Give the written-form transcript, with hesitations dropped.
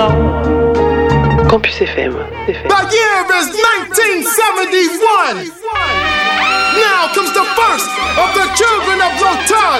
Campus FM. The year is 1971. Now comes the first of the children of Lotan.